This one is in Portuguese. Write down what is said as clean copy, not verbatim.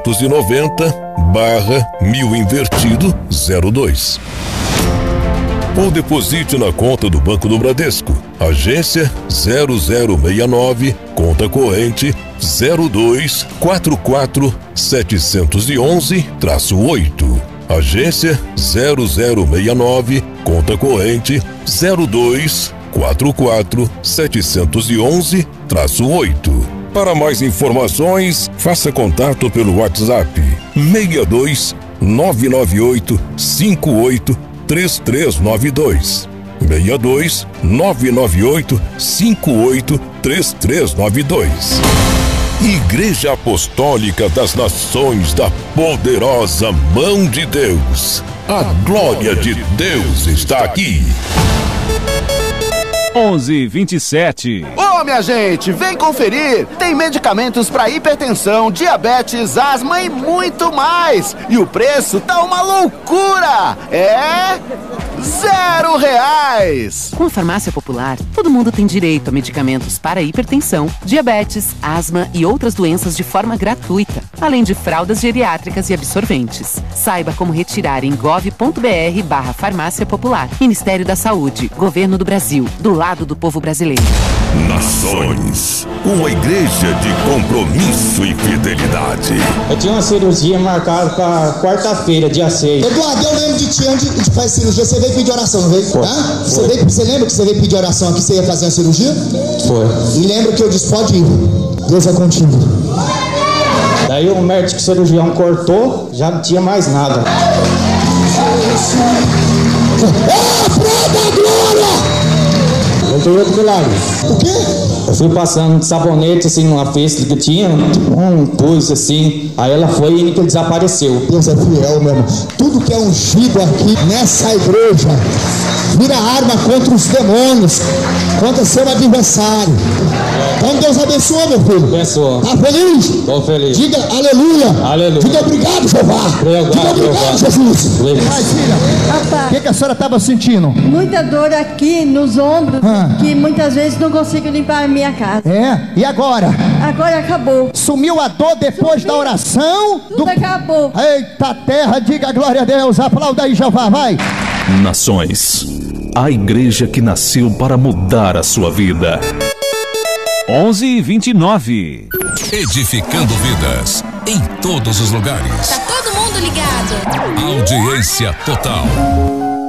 390/1000 invertido 02. Ou deposite na conta do Banco do Bradesco, agência 0069, conta corrente 0244711-8. Agência 0069, conta corrente 0244711-8. Para mais informações, faça contato pelo WhatsApp 62 998 58 3392. 62 998 58 3392. Igreja Apostólica das Nações da Poderosa Mão de Deus. A glória de Deus está aqui. 11:27. Ô, minha gente, vem conferir! Tem medicamentos para hipertensão, diabetes, asma e muito mais! E o preço tá uma loucura! É... R$0! Com a Farmácia Popular, todo mundo tem direito a medicamentos para hipertensão, diabetes, asma e outras doenças de forma gratuita, além de fraldas geriátricas e absorventes. Saiba como retirar em gov.br/Farmácia Popular. Ministério da Saúde, Governo do Brasil, do lado do povo brasileiro. Nações, uma igreja de compromisso e fidelidade. Eu tinha uma cirurgia marcada para quarta-feira, dia 6. Eduardo, eu lembro de ti antes de fazer cirurgia, você veio pedir oração, não veio? Você lembra que você veio pedir oração aqui, você ia fazer uma cirurgia? Foi. E lembra que eu disse, pode ir, Deus é contigo. Daí o médico cirurgião cortou, já não tinha mais nada. Prova glória! Eu tenho outro milagre. O quê? Eu fui passando de sabonete assim numa festa que tinha, um pus assim, aí ela foi e ele desapareceu. Deus é fiel, meu irmão. Tudo que é ungido aqui nessa igreja vira arma contra os demônios, contra seu adversário. Então Deus abençoa, meu filho. Abençoa. Tá feliz? Tô feliz. Diga aleluia. Aleluia. Diga obrigado, Jeová. Diga obrigado, Jesus. Mas filha, o que a senhora estava sentindo? Muita dor aqui nos ombros, que muitas vezes não consigo limpar a minha casa. É? E agora? Agora acabou. Sumiu a dor depois da oração? Tudo acabou. Eita terra, diga glória a Deus. Aplauda aí, Jeová, vai. Nações, a igreja que nasceu para mudar a sua vida. 11:29. Edificando vidas em todos os lugares. Tá todo mundo ligado. Audiência total.